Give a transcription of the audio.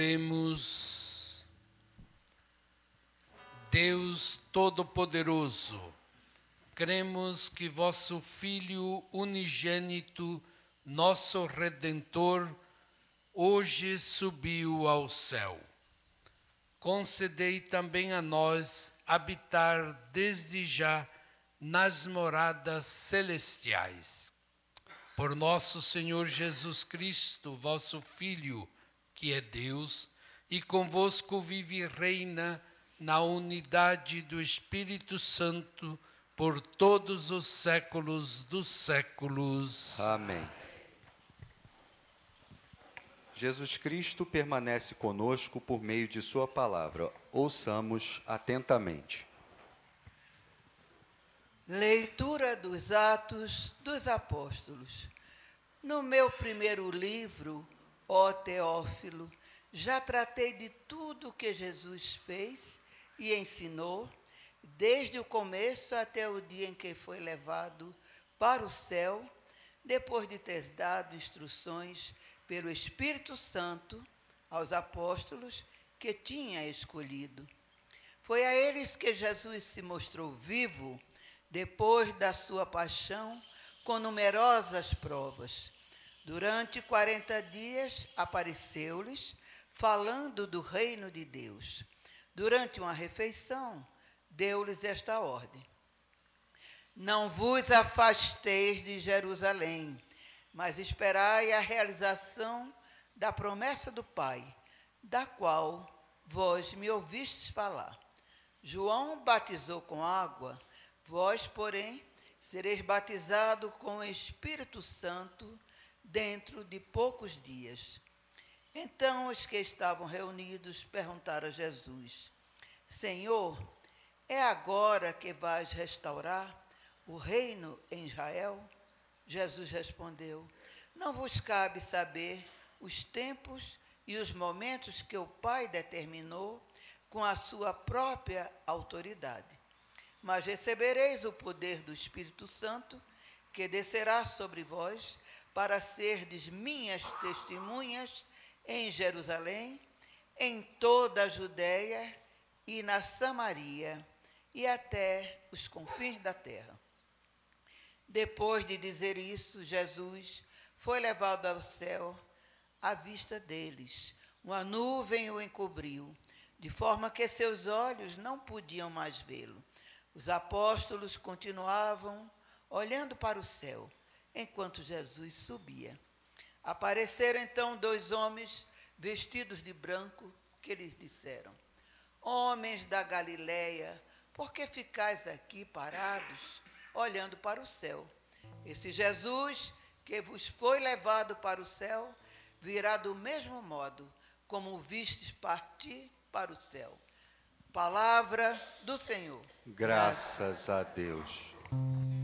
Oremos. Deus Todo-Poderoso, cremos que vosso Filho unigênito, nosso Redentor, hoje subiu ao céu. Concedei também a nós habitar desde já nas moradas celestiais. Por nosso Senhor Jesus Cristo, vosso Filho, que é Deus, e convosco vive e reina na unidade do Espírito Santo, por todos os séculos dos séculos. Amém. Jesus Cristo permanece conosco por meio de sua palavra. Ouçamos atentamente. Leitura dos Atos dos Apóstolos. No meu primeiro livro, ó Teófilo, já tratei de tudo o que Jesus fez e ensinou, desde o começo até o dia em que foi levado para o céu, depois de ter dado instruções pelo Espírito Santo aos apóstolos que tinha escolhido. Foi a eles que Jesus se mostrou vivo depois da sua paixão, com numerosas provas. Durante 40 dias apareceu-lhes, falando do reino de Deus. Durante uma refeição, deu-lhes esta ordem: não vos afasteis de Jerusalém, mas esperai a realização da promessa do Pai, da qual vós me ouvistes falar. João batizou com água, vós, porém, sereis batizados com o Espírito Santo dentro de poucos dias. Então os que estavam reunidos perguntaram a Jesus: Senhor, é agora que vais restaurar o reino em Israel? Jesus respondeu: não vos cabe saber os tempos e os momentos que o Pai determinou com a sua própria autoridade. Mas recebereis o poder do Espírito Santo, que descerá sobre vós, para serdes minhas testemunhas em Jerusalém, em toda a Judéia e na Samaria, e até os confins da terra. Depois de dizer isso, Jesus foi levado ao céu à vista deles. Uma nuvem o encobriu, de forma que seus olhos não podiam mais vê-lo. Os apóstolos continuavam olhando para o céu, enquanto Jesus subia. Apareceram então 2 homens vestidos de branco, que lhes disseram: homens da Galileia, por que ficais aqui parados, olhando para o céu? Esse Jesus que vos foi levado para o céu, virá do mesmo modo como o vistes partir para o céu. Palavra do Senhor. Graças a Deus.